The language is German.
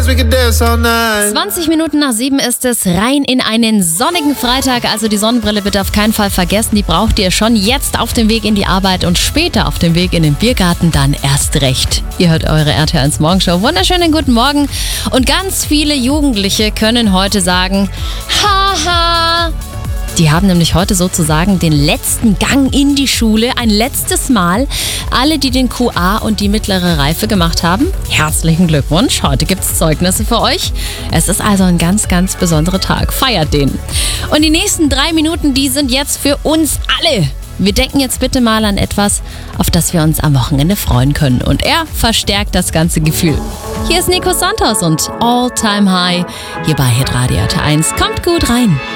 dance, we could dance all night. 20 Minuten nach 7 ist es, rein in einen sonnigen Freitag. Also die Sonnenbrille bitte auf keinen Fall vergessen. Die braucht ihr schon jetzt auf dem Weg in die Arbeit und später auf dem Weg in den Biergarten dann erst recht. Ihr hört eure RTL1 Morgenshow. Wunderschönen guten Morgen. Und ganz viele Jugendliche können heute sagen, haha. Die haben nämlich heute sozusagen den letzten Gang in die Schule, ein letztes Mal. Alle, die den QA und die mittlere Reife gemacht haben, herzlichen Glückwunsch. Heute gibt es Zeugnisse für euch. Es ist also ein ganz, ganz besonderer Tag. Feiert den. Und die nächsten 3 Minuten, die sind jetzt für uns alle. Wir denken jetzt bitte mal an etwas, auf das wir uns am Wochenende freuen können. Und er verstärkt das ganze Gefühl. Hier ist Nico Santos und All Time High hier bei Hitradio 1. Kommt gut rein.